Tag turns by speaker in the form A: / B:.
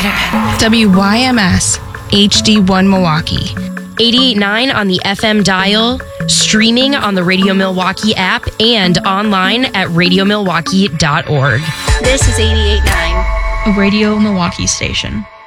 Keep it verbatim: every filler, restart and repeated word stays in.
A: W Y M S, H D one Milwaukee.
B: eighty-eight point nine on the F M dial, streaming on the Radio Milwaukee app, and online at radio milwaukee dot org.
C: This is eighty-eight point nine.
D: A Radio Milwaukee station.